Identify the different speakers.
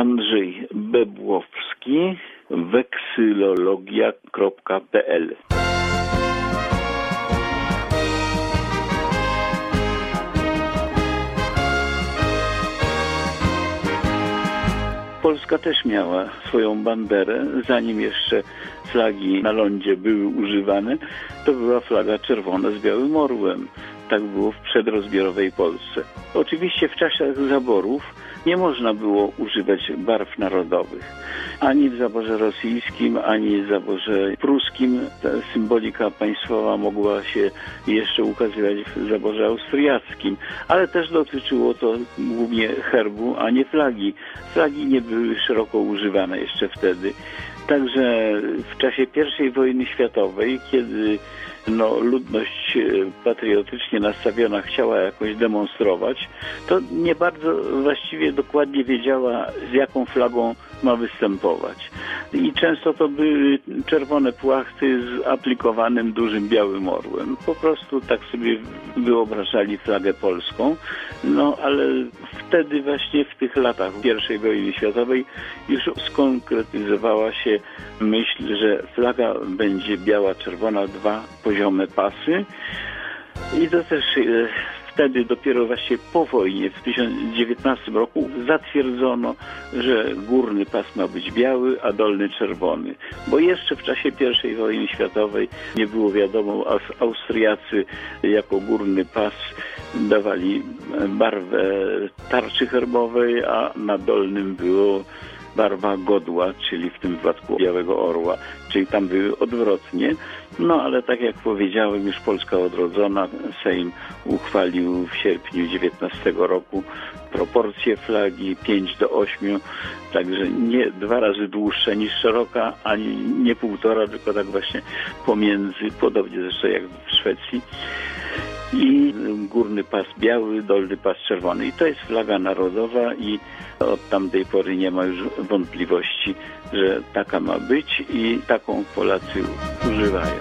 Speaker 1: Andrzej Bebłowski, weksylologia.pl. Polska też miała swoją banderę, zanim jeszcze flagi na lądzie były używane, to była flaga czerwona z białym orłem. Tak było w przedrozbiorowej Polsce. Oczywiście w czasach zaborów nie można było używać barw narodowych. Ani w zaborze rosyjskim, ani w zaborze pruskim ta symbolika państwowa mogła się jeszcze ukazywać w zaborze austriackim, ale też dotyczyło to głównie herbu, a nie flagi. Flagi nie były szeroko używane jeszcze wtedy. Także w czasie I wojny światowej, kiedy ludność patriotycznie nastawiona chciała jakoś demonstrować, to nie bardzo właściwie dokładnie wiedziała, z jaką flagą ma występować. I często to były czerwone płachty z aplikowanym dużym białym orłem. Po prostu tak sobie wyobrażali flagę polską. Ale wtedy właśnie w tych latach I wojny światowej już skonkretyzowała się myśl, że flaga będzie biała, czerwona, 2 poziome pasy. I to też wtedy dopiero właśnie po wojnie w 1919 roku zatwierdzono, że górny pas ma być biały, a dolny czerwony. Bo jeszcze w czasie I wojny światowej nie było wiadomo, a Austriacy jako górny pas dawali barwę tarczy herbowej, a na dolnym było barwa godła, czyli w tym wypadku białego orła, czyli tam były odwrotnie. Ale tak jak powiedziałem, już Polska odrodzona, Sejm uchwalił w sierpniu 19 roku proporcje flagi 5:8, także nie 2 razy dłuższa niż szeroka, ani nie 1,5, tylko tak właśnie pomiędzy, podobnie zresztą jak w Szwecji. I górny pas biały, dolny pas czerwony. I to jest flaga narodowa i od tamtej pory nie ma już wątpliwości, że taka ma być i taką Polacy używają.